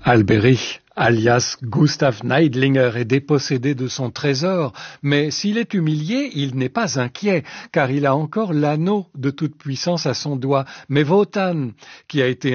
Alberich, alias Gustav Neidlinger, est dépossédé de son trésor, mais s'il est humilié, il n'est pas inquiet, car il a encore l'anneau de toute puissance à son doigt. Mais Wotan, qui a été